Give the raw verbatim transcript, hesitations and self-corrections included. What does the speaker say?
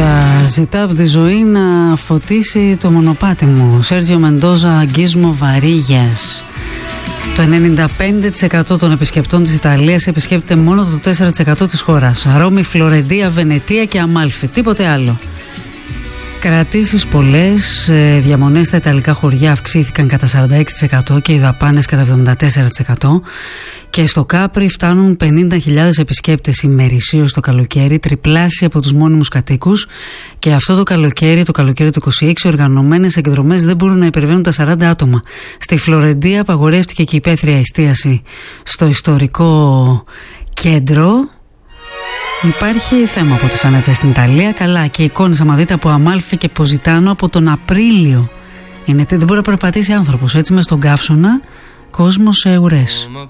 Ζητά από τη ζωή να φωτίσει το μονοπάτι μου. Σέρτζιο Μεντόζα, Αγγίσμο Βαρίγιας. Το ενενήντα πέντε τοις εκατό των επισκεπτών της Ιταλίας επισκέπτεται μόνο το τέσσερα τοις εκατό της χώρας. Ρώμη, Φλωρεντία, Βενετία και Αμάλφη. Τίποτε άλλο. Κρατήσεις πολλές, διαμονές στα ιταλικά χωριά αυξήθηκαν κατά σαράντα έξι τοις εκατό και οι δαπάνες κατά εβδομήντα τέσσερα τοις εκατό. Και στο Κάπρι φτάνουν πενήντα χιλιάδες επισκέπτες ημερησίως το καλοκαίρι, τριπλάσια από τους μόνιμους κατοίκους. Και αυτό το καλοκαίρι, το καλοκαίρι του είκοσι έξι, οργανωμένες εκδρομές δεν μπορούν να υπερβαίνουν τα σαράντα άτομα. Στη Φλωρεντία απαγορεύτηκε και η υπαίθρια εστίαση στο ιστορικό κέντρο. Υπάρχει θέμα από ό,τι φαίνεται στην Ιταλία. Καλά, και εικόνες άμα δείτε από Αμάλφη και Ποζιτάνο από τον Απρίλιο. Είναι, δεν μπορεί να περπατήσει άνθρωπος έτσι μες στον καύσωνα. Κόσμος σε ουρές.